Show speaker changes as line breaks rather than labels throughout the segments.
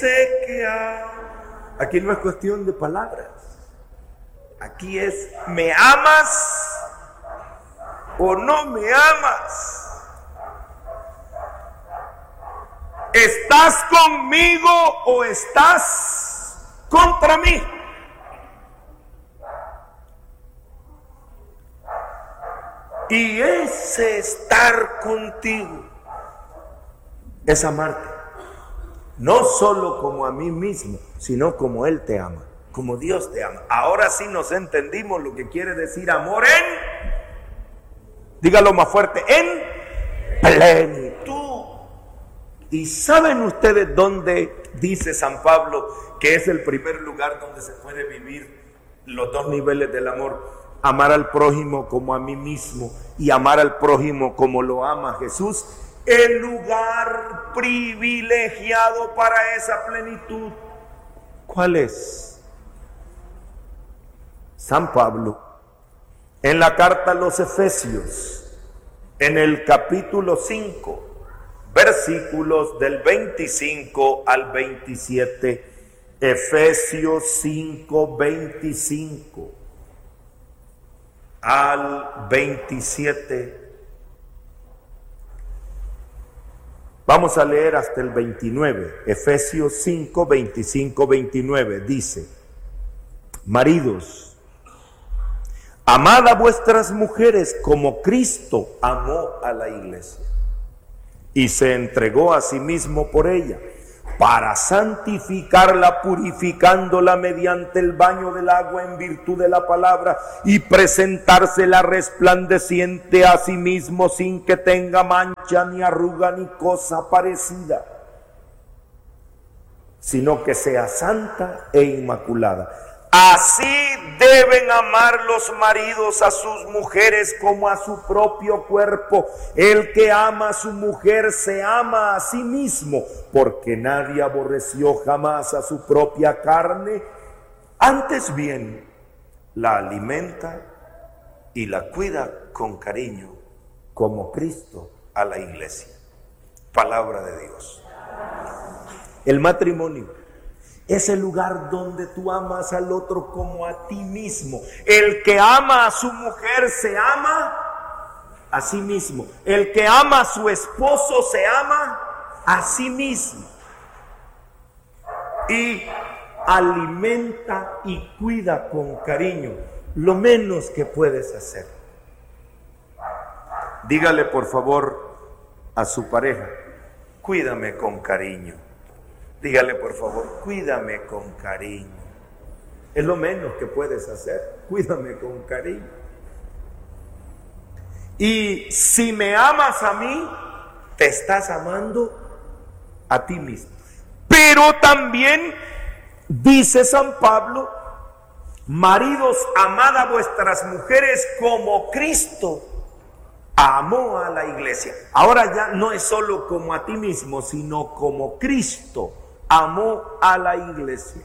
obsequia. Aquí no es cuestión de palabras. Aquí es, ¿me amas o no me amas? ¿Estás conmigo o estás contra mí? Y ese estar contigo es amarte. No solo como a mí mismo, sino como Él te ama, como Dios te ama. Ahora sí nos entendimos lo que quiere decir amor dígalo más fuerte, en plenitud. ¿Y saben ustedes dónde dice San Pablo que es el primer lugar donde se puede vivir los dos niveles del amor? Amar al prójimo como a mí mismo y amar al prójimo como lo ama Jesús. El lugar privilegiado para esa plenitud, ¿cuál es? San Pablo, en la carta a los Efesios, en el capítulo 5, versículos del 25 al 27, Efesios 5, 25 al 27. Vamos a leer hasta el 29. Efesios 5, 25, 29 dice: maridos, amad a vuestras mujeres como Cristo amó a la iglesia y se entregó a sí mismo por ella, para santificarla, purificándola mediante el baño del agua en virtud de la palabra, y presentársela resplandeciente a sí mismo, sin que tenga mancha, ni arruga, ni cosa parecida, sino que sea santa e inmaculada. Así deben amar los maridos a sus mujeres como a su propio cuerpo. El que ama a su mujer se ama a sí mismo, porque nadie aborreció jamás a su propia carne, antes bien la alimenta y la cuida con cariño, como Cristo a la iglesia. Palabra de Dios. El matrimonio es el lugar donde tú amas al otro como a ti mismo. El que ama a su mujer se ama a sí mismo. El que ama a su esposo se ama a sí mismo. Y alimenta y cuida con cariño, lo menos que puedes hacer. Dígale por favor a su pareja: cuídame con cariño. Dígale por favor: cuídame con cariño. Es lo menos que puedes hacer. Cuídame con cariño. Y si me amas a mí, te estás amando a ti mismo. Pero también dice San Pablo: maridos, amad a vuestras mujeres como Cristo amó a la iglesia. Ahora ya no es solo como a ti mismo, sino como Cristo amó a la iglesia.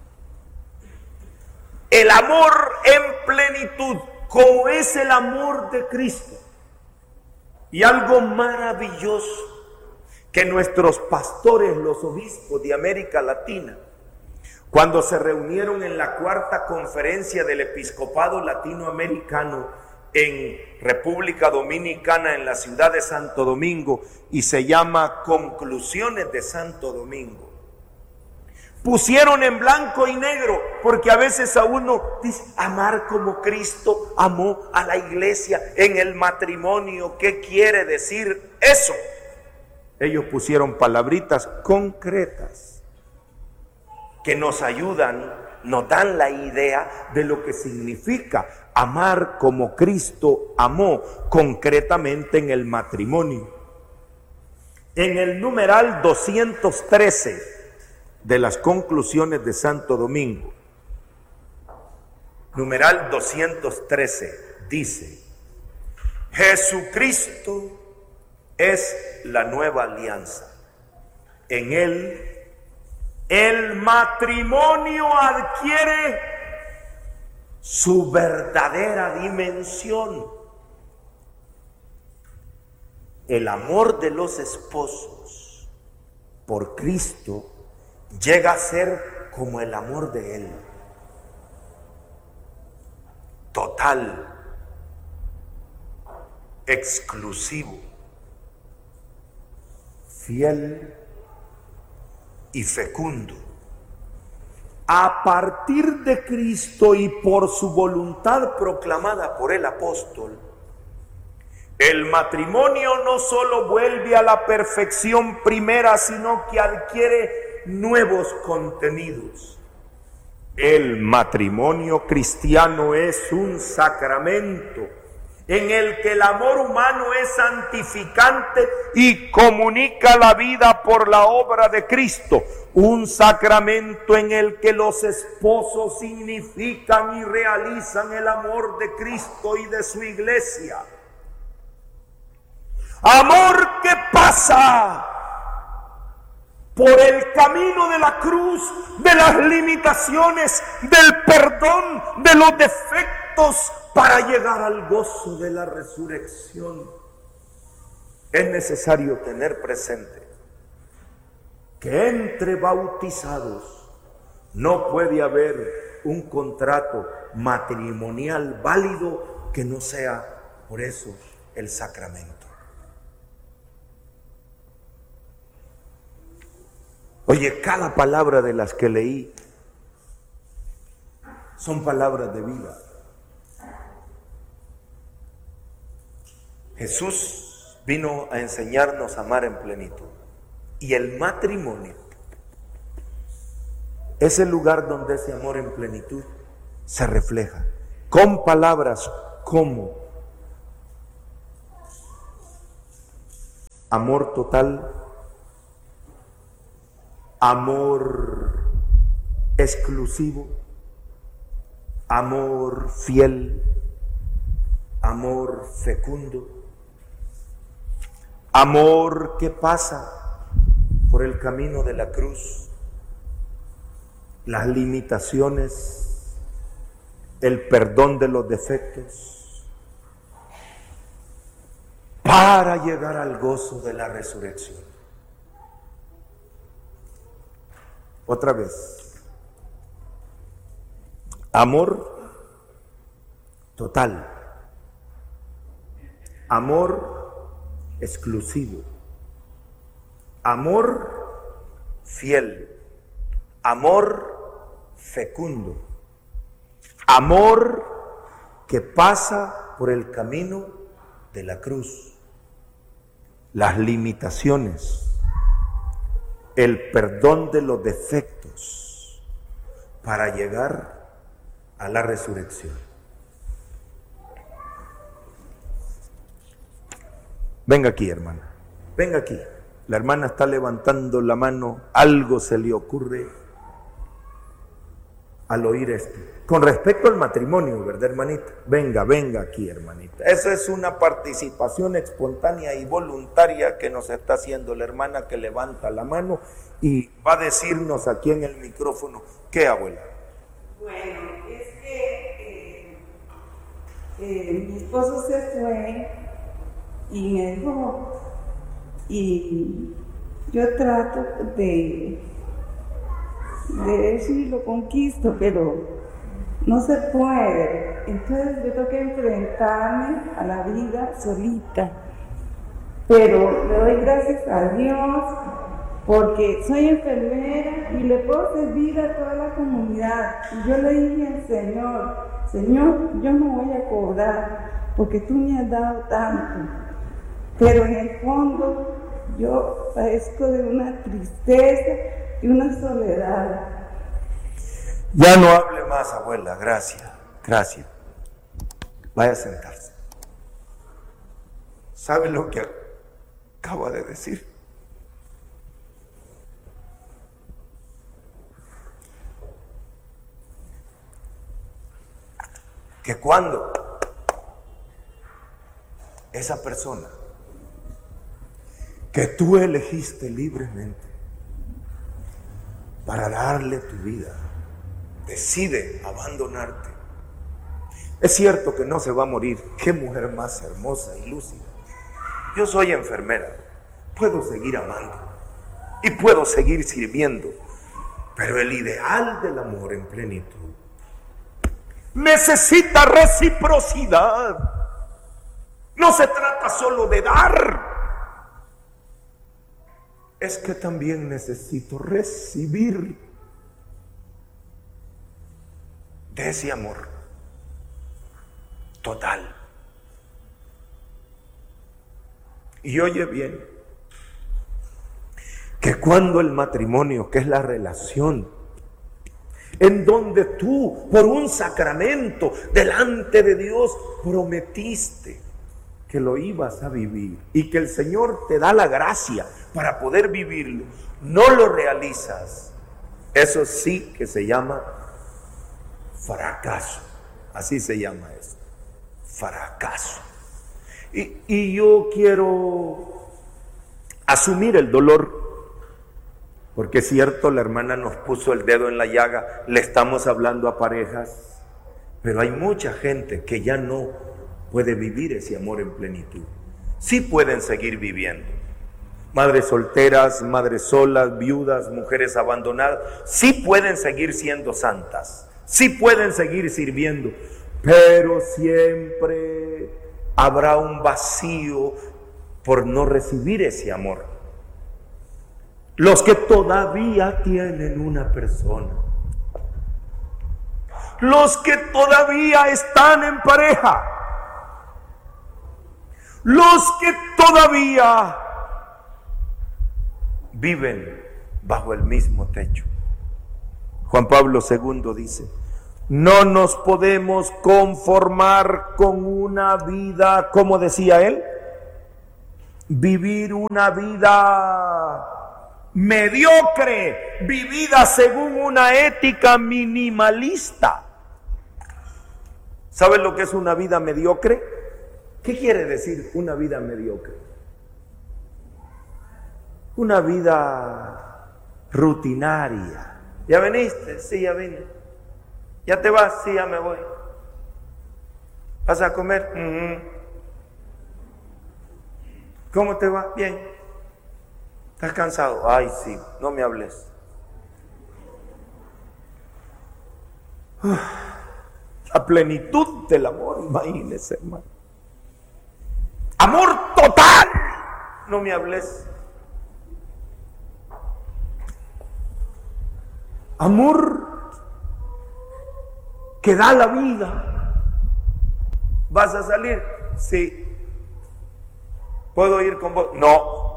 El amor en plenitud, como es el amor de Cristo. Y algo maravilloso que nuestros pastores, los obispos de América Latina, cuando se reunieron en la cuarta conferencia del episcopado latinoamericano en República Dominicana, en la ciudad de Santo Domingo, y se llama Conclusiones de Santo Domingo, pusieron en blanco y negro, porque a veces a uno dice: amar como Cristo amó a la iglesia en el matrimonio. ¿Qué quiere decir eso? Ellos pusieron palabritas concretas que nos ayudan, nos dan la idea de lo que significa amar como Cristo amó, concretamente en el matrimonio. En el numeral 213 de las Conclusiones de Santo Domingo, numeral 213, dice: Jesucristo es la nueva alianza. En él el matrimonio adquiere su verdadera dimensión. El amor de los esposos por Cristo llega a ser como el amor de Él. Total, exclusivo, fiel y fecundo. A partir de Cristo y por su voluntad proclamada por el apóstol, el matrimonio no solo vuelve a la perfección primera, sino que adquiere nuevos contenidos. El matrimonio cristiano es un sacramento en el que el amor humano es santificante y comunica la vida por la obra de Cristo. Un sacramento en el que los esposos significan y realizan el amor de Cristo y de su iglesia. Amor que pasa por el camino de la cruz, de las limitaciones, del perdón, de los defectos, para llegar al gozo de la resurrección. Es necesario tener presente que entre bautizados no puede haber un contrato matrimonial válido que no sea, por eso, el sacramento. Oye, cada palabra de las que leí son palabras de vida. Jesús vino a enseñarnos a amar en plenitud. Y el matrimonio es el lugar donde ese amor en plenitud se refleja. Con palabras como amor total, amor exclusivo, amor fiel, amor fecundo, amor que pasa por el camino de la cruz, las limitaciones, el perdón de los defectos, para llegar al gozo de la resurrección. Otra vez, amor total, amor exclusivo, amor fiel, amor fecundo, amor que pasa por el camino de la cruz, las limitaciones, el perdón de los defectos para llegar a la resurrección. Venga aquí, hermana, venga aquí. La hermana está levantando la mano, algo se le ocurre al oír esto. Con respecto al matrimonio, ¿verdad, hermanita? Venga aquí, hermanita. Eso es una participación espontánea y voluntaria que nos está haciendo la hermana que levanta la mano y va a decirnos aquí en el micrófono. ¿Qué, abuela?
Bueno, es que mi esposo se fue y me dejó, y yo trato de ver si lo conquisto, pero no se puede. Entonces yo tengo que enfrentarme a la vida solita, pero le doy gracias a Dios porque soy enfermera y le puedo servir a toda la comunidad. Y yo le dije al Señor, yo no voy a cobrar porque tú me has dado tanto, pero en el fondo yo padezco de una tristeza y una soledad.
Ya no hable más, abuela, gracias. Vaya a sentarse. ¿Sabe lo que acaba de decir? Que cuando esa persona que tú elegiste libremente para darle tu vida decide abandonarte, es cierto que no se va a morir. Qué mujer más hermosa y lúcida. Yo soy enfermera, puedo seguir amando y puedo seguir sirviendo, Pero el ideal del amor en plenitud necesita reciprocidad. No se trata solo de dar. Es que también necesito recibir de ese amor total. Y oye bien, que cuando el matrimonio, que es la relación en donde tú, por un sacramento delante de Dios, prometiste que lo ibas a vivir y que el Señor te da la gracia para poder vivirlo, no lo realizas, eso sí que se llama fracaso. Así se llama eso, fracaso. Y yo quiero asumir el dolor, porque es cierto, la hermana nos puso el dedo en la llaga, le estamos hablando a parejas, pero hay mucha gente que ya no puede vivir ese amor en plenitud. Sí pueden seguir viviendo. Madres solteras, madres solas, viudas, mujeres abandonadas, sí pueden seguir siendo santas, sí pueden seguir sirviendo, pero siempre habrá un vacío por no recibir ese amor. Los que todavía tienen una persona, los que todavía están en pareja, los que todavía viven bajo el mismo techo. Juan Pablo II dice: no nos podemos conformar con una vida, como decía él, vivir una vida mediocre, vivida según una ética minimalista. ¿Sabes lo que es una vida mediocre? ¿Qué quiere decir una vida mediocre? Una vida rutinaria. ¿Ya veniste? Sí, ya vine. ¿Ya te vas? Sí, ya me voy. ¿Vas a comer? ¿Cómo te va? Bien. ¿Estás cansado? Ay, sí, no me hables. La plenitud del amor, imagínese, hermano. Amor total. No me hables. Amor que da la vida. ¿Vas a salir? Sí. ¿Puedo ir con vos? No.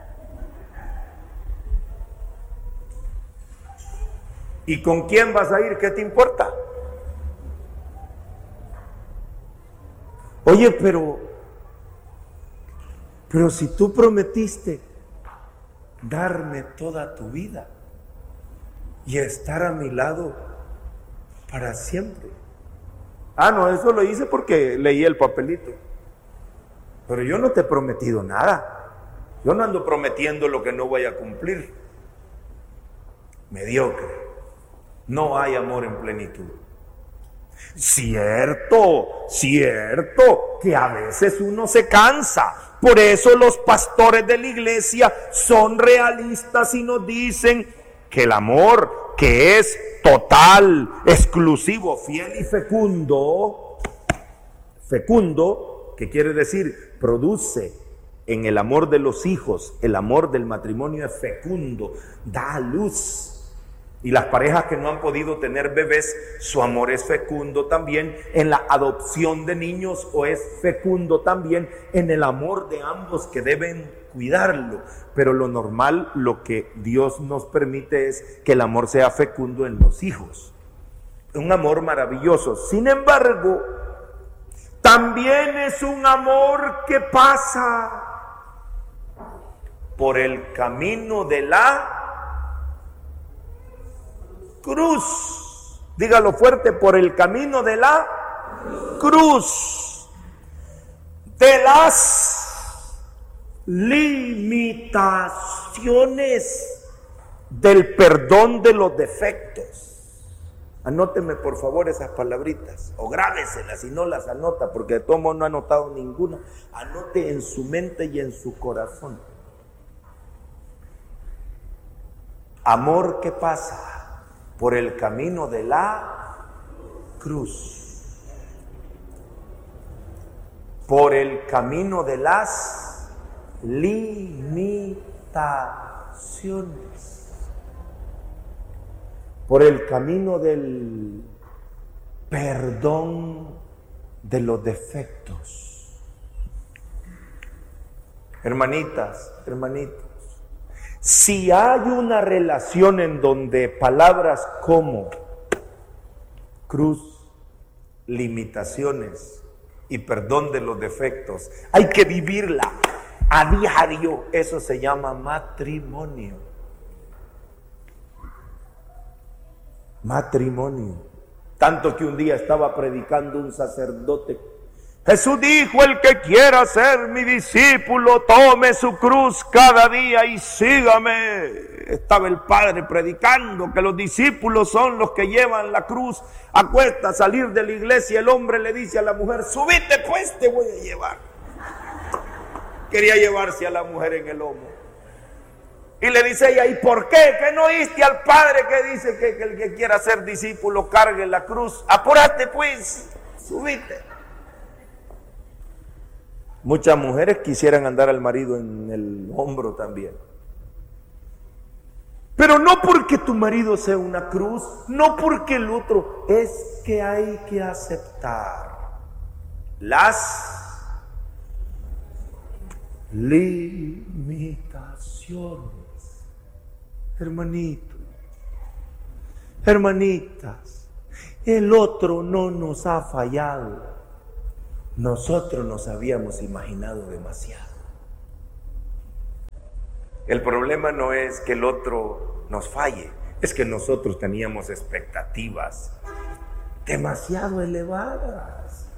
¿Y con quién vas a ir? ¿Qué te importa? Oye, pero si tú prometiste darme toda tu vida y estar a mi lado para siempre. Ah, no, eso lo hice porque leí el papelito. Pero yo no te he prometido nada. Yo no ando prometiendo lo que no voy a cumplir. Mediocre. No hay amor en plenitud. Cierto que a veces uno se cansa. Por eso los pastores de la iglesia son realistas y nos dicen que el amor, que es total, exclusivo, fiel y fecundo, que quiere decir produce en el amor de los hijos, el amor del matrimonio es fecundo, da a luz. Y las parejas que no han podido tener bebés, su amor es fecundo también en la adopción de niños, o es fecundo también en el amor de ambos que deben cuidarlo. Pero lo normal, lo que Dios nos permite es que el amor sea fecundo en los hijos. Un amor maravilloso. Sin embargo, también es un amor que pasa por el camino de la cruz. Dígalo fuerte: por el camino de la cruz, de las limitaciones del perdón de los defectos. Anóteme por favor esas palabritas, o grábeselas si no las anota, porque de todo modo no ha anotado ninguna. Anote en su mente y en su corazón. Amor que pasa por el camino de la cruz, por el camino de las limitaciones, por el camino del perdón de los defectos. Hermanitas, hermanitos, si hay una relación en donde palabras como cruz, limitaciones y perdón de los defectos, hay que vivirla a diario, eso se llama matrimonio. Matrimonio. Tanto que un día estaba predicando un sacerdote. Jesús dijo: el que quiera ser mi discípulo, tome su cruz cada día y sígame. Estaba el padre predicando que los discípulos son los que llevan la cruz a cuesta, salir de la iglesia. El hombre le dice a la mujer: subite pues, te voy a llevar. Quería llevarse a la mujer en el lomo. Y le dice ella: ¿y por qué? ¿Que no oíste al padre que dice que el que quiera ser discípulo cargue la cruz? Apúrate pues, subite. Muchas mujeres quisieran andar al marido en el hombro también. Pero no porque tu marido sea una cruz, no porque el otro, es que hay que aceptar las limitaciones. Hermanitos, hermanitas, el otro no nos ha fallado. Nosotros nos habíamos imaginado demasiado. El problema no es que el otro nos falle, es que nosotros teníamos expectativas demasiado elevadas.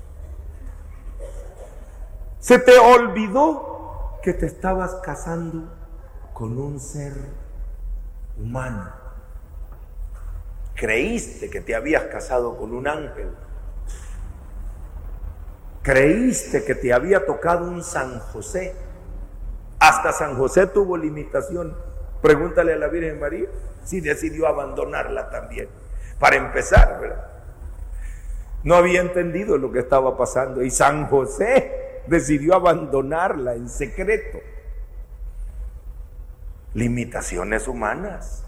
Se te olvidó que te estabas casando con un ser humano. Creíste que te habías casado con un ángel. Creíste que te había tocado un San José. Hasta San José tuvo limitación. Pregúntale a la Virgen María si decidió abandonarla también. Para empezar, ¿verdad? No había entendido lo que estaba pasando y San José decidió abandonarla en secreto. Limitaciones humanas.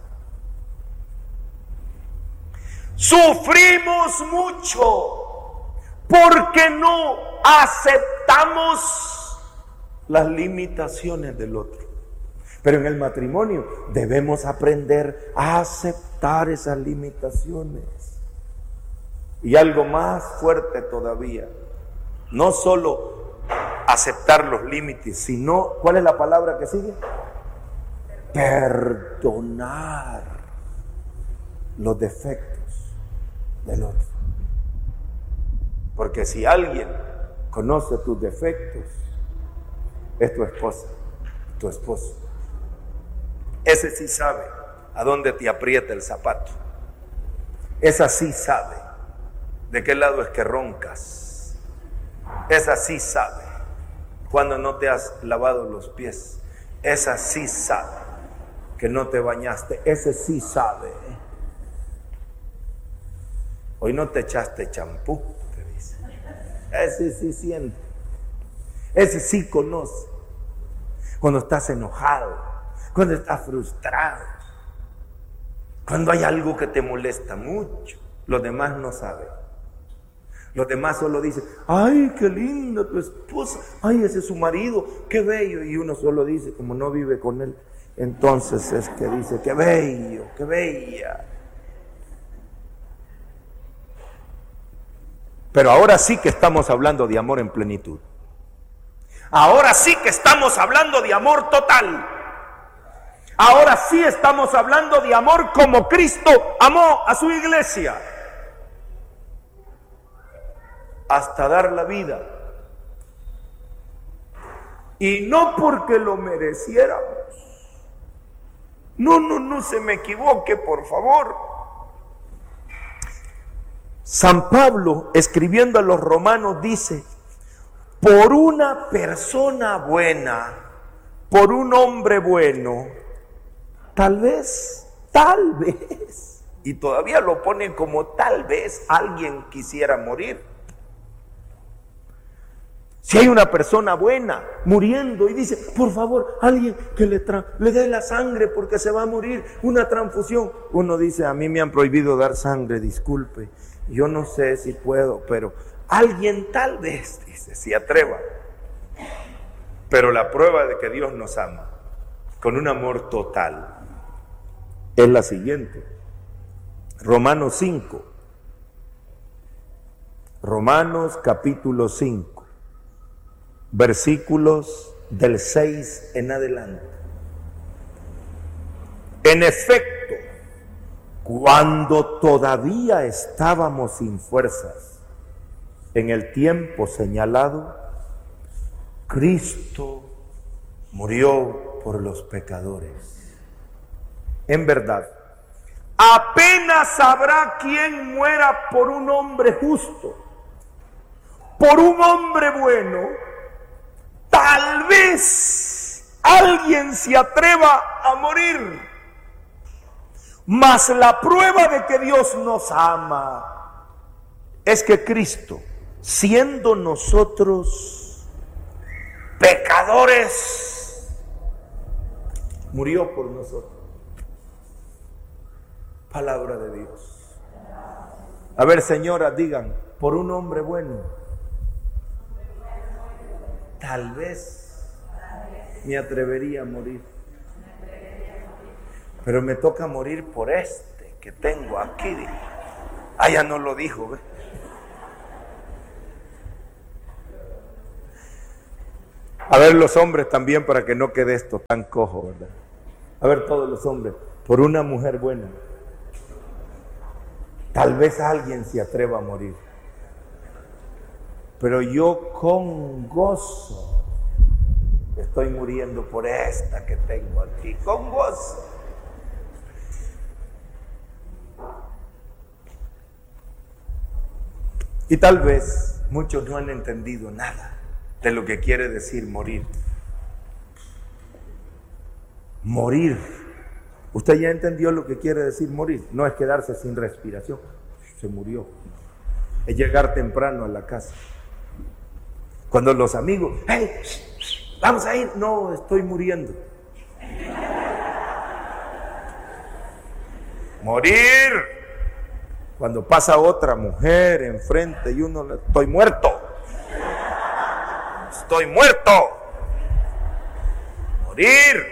Sufrimos mucho porque no aceptamos las limitaciones del otro. Pero en el matrimonio debemos aprender a aceptar esas limitaciones. Y algo más fuerte todavía, no solo aceptar los límites, sino, ¿cuál es la palabra que sigue? Perdonar los defectos del otro. Porque si alguien conoce tus defectos, es tu esposa, tu esposo. Ese sí sabe a dónde te aprieta el zapato. Esa sí sabe de qué lado es que roncas. Esa sí sabe cuando no te has lavado los pies. Esa sí sabe que no te bañaste. Ese sí sabe. Hoy no te echaste champú, te dice. Ese sí siente. Ese sí conoce. Cuando estás enojado, cuando estás frustrado, cuando hay algo que te molesta mucho, los demás no saben. Los demás solo dicen: ay, qué linda tu esposa, ay, ese es su marido, qué bello. Y uno solo dice, como no vive con él, entonces es que dice: qué bello, qué bella. Pero ahora sí que estamos hablando de amor en plenitud. Ahora sí que estamos hablando de amor total. Ahora sí estamos hablando de amor como Cristo amó a su iglesia. Hasta dar la vida. Y no porque lo mereciéramos. No se me equivoque, por favor. San Pablo, escribiendo a los romanos, dice: por una persona buena, por un hombre bueno, tal vez Y todavía lo ponen como tal vez alguien quisiera morir. Si hay una persona buena muriendo y dice, por favor, alguien que le dé la sangre porque se va a morir, una transfusión. Uno dice, a mí me han prohibido dar sangre, disculpe. Yo no sé si puedo, pero alguien tal vez, dice, se atreva. Pero la prueba de que Dios nos ama con un amor total es la siguiente. Romanos 5. Romanos capítulo 5. Versículos del 6 en adelante. En efecto, cuando todavía estábamos sin fuerzas, en el tiempo señalado, Cristo murió por los pecadores. En verdad, apenas habrá quien muera por un hombre justo. Por un hombre bueno, tal vez alguien se atreva a morir. Mas la prueba de que Dios nos ama es que Cristo, siendo nosotros pecadores, murió por nosotros. Palabra de Dios. A ver, señoras, digan, por un hombre bueno, tal vez me atrevería a morir. Pero me toca morir por este que tengo aquí. Ah, ya no lo dijo, ¿ve? A ver, los hombres también, para que no quede esto tan cojo, ¿verdad? A ver, todos los hombres, por una mujer buena, tal vez alguien se atreva a morir. Pero yo con gozo estoy muriendo por esta que tengo aquí, con gozo. Y tal vez muchos no han entendido nada de lo que quiere decir morir. Morir. ¿Usted ya entendió lo que quiere decir morir? No es quedarse sin respiración. Se murió. Es llegar temprano a la casa. Cuando los amigos, hey, vamos a ir. No, estoy muriendo. Morir. Cuando pasa otra mujer enfrente y uno le, estoy muerto. Estoy muerto. Morir.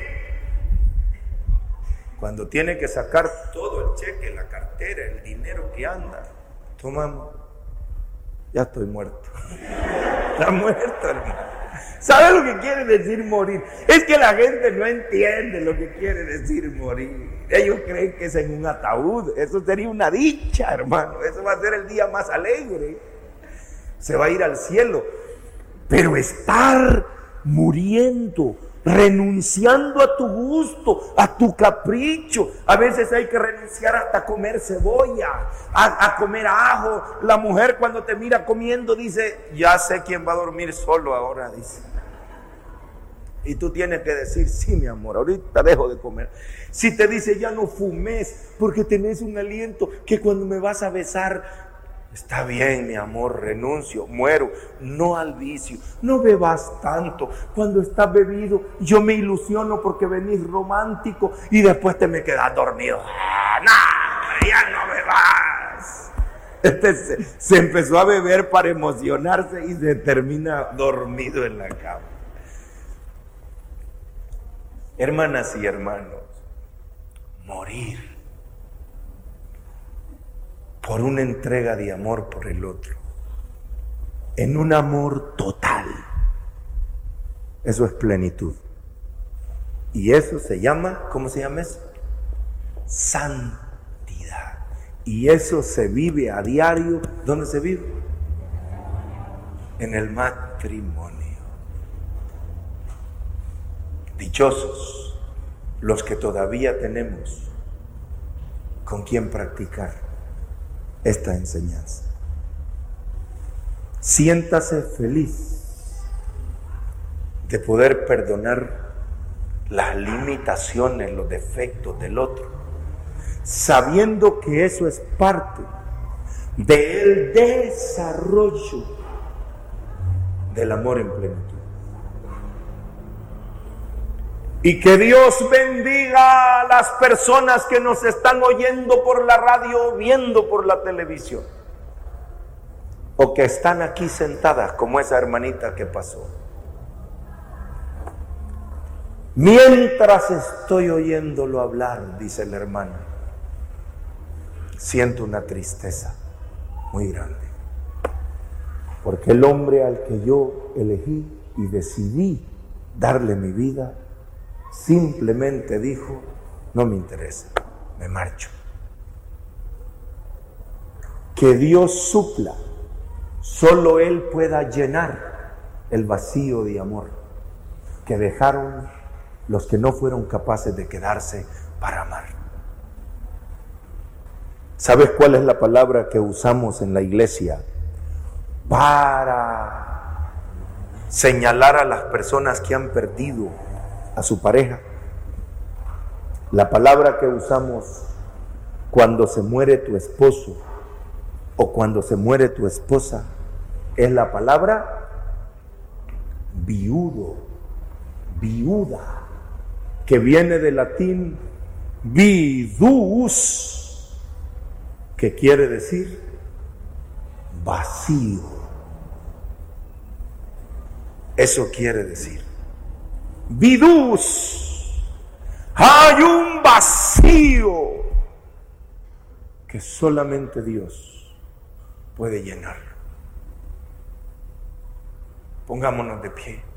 Cuando tiene que sacar todo el cheque, la cartera, el dinero que anda. Tomamos. Ya estoy muerto. Está muerto, hermano. ¿Sabe lo que quiere decir morir? Es que la gente no entiende lo que quiere decir morir. Ellos creen que es en un ataúd. Eso sería una dicha, hermano. Eso va a ser el día más alegre. Se va a ir al cielo. Pero estar muriendo, renunciando a tu gusto, a tu capricho. A veces hay que renunciar hasta a comer cebolla, a comer ajo. La mujer cuando te mira comiendo dice, ya sé quién va a dormir solo ahora, dice. Y tú tienes que decir, sí, mi amor, ahorita dejo de comer. Si te dice, ya no fumes, porque tenés un aliento que cuando me vas a besar, está bien, mi amor, renuncio, muero, no al vicio. No bebas tanto. Cuando estás bebido, yo me ilusiono porque venís romántico y después te me quedas dormido. No, ya no bebas. Se empezó a beber para emocionarse y se termina dormido en la cama. Hermanas y hermanos, morir por una entrega de amor por el otro, en un amor total, eso es plenitud. Y eso se llama, ¿cómo se llama eso? Santidad. Y eso se vive a diario. ¿Dónde se vive? En el matrimonio. Dichosos los que todavía tenemos con quien practicar esta enseñanza. Siéntase feliz de poder perdonar las limitaciones, los defectos del otro. sabiendo que eso es parte del desarrollo del amor en plenitud. Y que Dios bendiga a las personas que nos están oyendo por la radio o viendo por la televisión, o que están aquí sentadas como esa hermanita que pasó. Mientras estoy oyéndolo hablar, dice la hermana, siento una tristeza muy grande, porque el hombre al que yo elegí y decidí darle mi vida, simplemente dijo: no me interesa, me marcho. Que Dios supla, solo Él pueda llenar el vacío de amor que dejaron los que no fueron capaces de quedarse para amar. ¿Sabes cuál es la palabra que usamos en la iglesia para señalar a las personas que han perdido a su pareja? La palabra que usamos cuando se muere tu esposo o cuando se muere tu esposa es la palabra viudo, viuda, que viene del latín vidus, que quiere decir vacío. Eso quiere decir vidus. Hay un vacío que solamente Dios puede llenar. Pongámonos de pie.